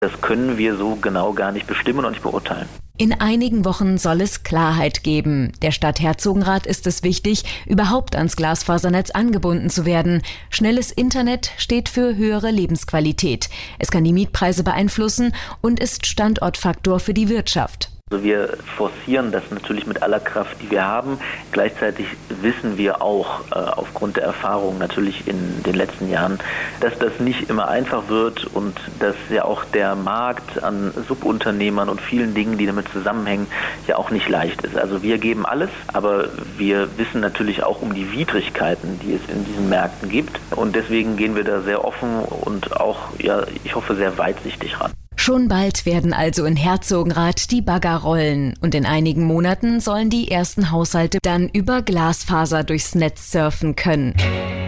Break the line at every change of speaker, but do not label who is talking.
Das können wir so genau gar nicht bestimmen und nicht beurteilen.
In einigen Wochen soll es Klarheit geben. Der Stadt Herzogenrath ist es wichtig, überhaupt ans Glasfasernetz angebunden zu werden. Schnelles Internet steht für höhere Lebensqualität. Es kann die Mietpreise beeinflussen und ist Standortfaktor für die Wirtschaft.
Also wir forcieren das natürlich mit aller Kraft, die wir haben. Gleichzeitig wissen wir auch aufgrund der Erfahrung natürlich in den letzten Jahren, dass das nicht immer einfach wird und dass ja auch der Markt an Subunternehmern und vielen Dingen, die damit zusammenhängen, ja auch nicht leicht ist. Also wir geben alles, aber wir wissen natürlich auch um die Widrigkeiten, die es in diesen Märkten gibt. Und deswegen gehen wir da sehr offen und auch, ja, ich hoffe, sehr weitsichtig ran.
Schon bald werden also in Herzogenrath die Bagger rollen und in einigen Monaten sollen die ersten Haushalte dann über Glasfaser durchs Netz surfen können.